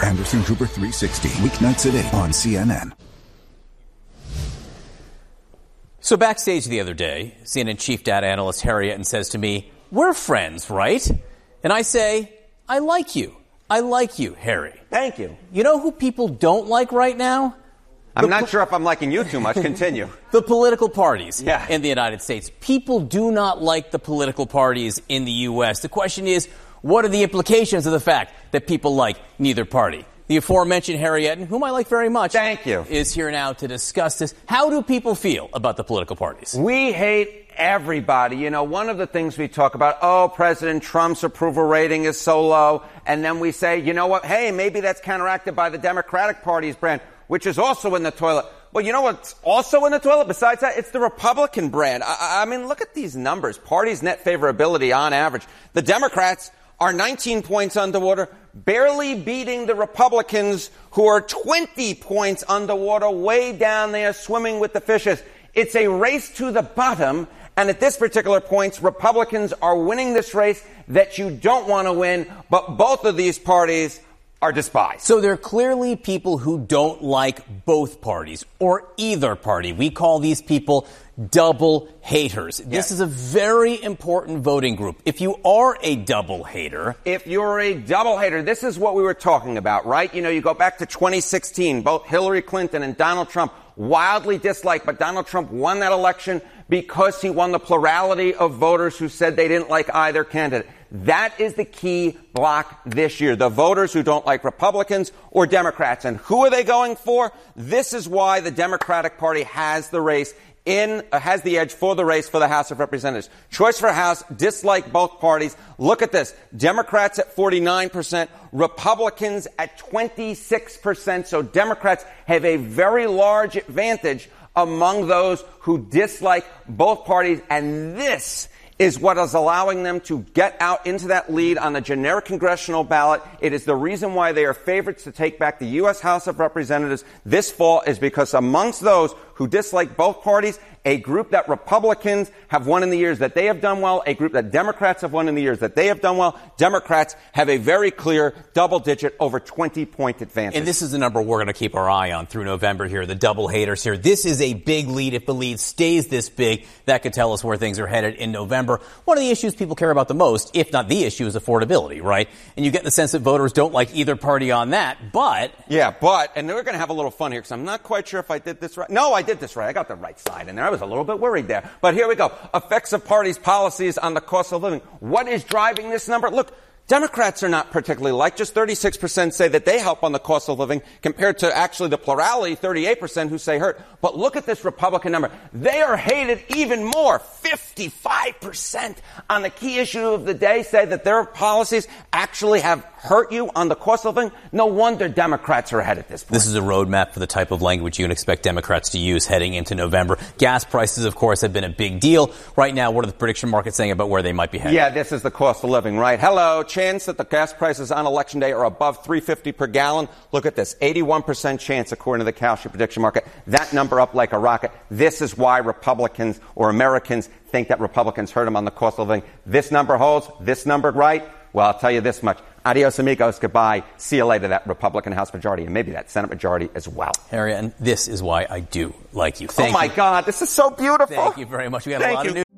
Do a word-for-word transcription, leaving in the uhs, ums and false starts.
Anderson Cooper three sixty, weeknights at eight on C N N. So backstage the other day, C N N chief data analyst Harry Etten says to me, "We're friends, right?" And I say, "I like you. I like you, Harry." Thank you. You know who people don't like right now? I'm not po- sure if I'm liking you too much. Continue. The political parties yeah. in the United States. People do not like the political parties in the U S. The question is, what are the implications of the fact that people like neither party? The aforementioned Harry Etten, whom I like very much, Thank you. is here now to discuss this. How do people feel about the political parties? We hate everybody. You know, one of the things we talk about, oh, President Trump's approval rating is so low. And then we say, you know what? Hey, maybe that's counteracted by the Democratic Party's brand, which is also in the toilet. Well, you know what's also in the toilet besides that? It's the Republican brand. I, I mean, look at these numbers. Party's net favorability on average. The Democrats are nineteen points underwater, barely beating the Republicans, who are twenty points underwater, way down there swimming with the fishes. It's a race to the bottom. And at this particular point, Republicans are winning this race that you don't want to win. But both of these parties are despised. So there are clearly people who don't like both parties or either party. We call these people double haters. This yes. is a very important voting group. If you are a double hater. If you're a double hater, this is what we were talking about, right? You know, you go back to twenty sixteen, both Hillary Clinton and Donald Trump wildly disliked, but Donald Trump won that election because he won the plurality of voters who said they didn't like either candidate. That is the key block this year, the voters who don't like Republicans or Democrats. And who are they going for? This is why the Democratic Party has the race in, uh, has the edge for the race for the House of Representatives. Choice for House, dislike both parties. Look at this. Democrats at forty-nine percent, Republicans at twenty-six percent. So Democrats have a very large advantage among those who dislike both parties. And this is what is allowing them to get out into that lead on the generic congressional ballot. It is the reason why they are favorites to take back the U S House of Representatives this fall, is because amongst those who dislike both parties, a group that Republicans have won in the years that they have done well, a group that Democrats have won in the years that they have done well, Democrats have a very clear double-digit, over twenty-point advantage. And this is the number we're going to keep our eye on through November here, the double haters here. This is a big lead. If the lead stays this big, that could tell us where things are headed in November. One of the issues people care about the most, if not the issue, is affordability, right? And you get the sense that voters don't like either party on that, but... Yeah, but, and we're going to have a little fun here, because I'm not quite sure if I did this right. No, I did this right. I got the right side in there. I was a little bit worried there. But here we go. Effects of parties' policies on the cost of living. What is driving this number? Look, Democrats are not particularly liked. Just thirty-six percent say that they help on the cost of living, compared to actually the plurality, thirty-eight percent who say hurt. But look at this Republican number. They are hated even more. fifty-five percent on the key issue of the day say that their policies actually have hurt you on the cost of living. No wonder Democrats are ahead at this point. This is a roadmap for the type of language you can expect Democrats to use heading into November. Gas prices, of course, have been a big deal. Right now, what are the prediction markets saying about where they might be headed? Yeah, this is the cost of living, right? Hello. Chance that the gas prices on election day are above three fifty per gallon. Look at this. eighty-one percent chance, according to the Kalshi prediction market. That number up like a rocket. This is why Republicans or Americans think that Republicans hurt them on the cost of living. This number holds. This number right. Well, I'll tell you this much. Adios, amigos. Goodbye. See you later, that Republican House majority, and maybe that Senate majority as well. Harry, and this is why I do like you. Thank oh, my you. God. This is so beautiful. Thank you very much. We have Thank a lot you. of news.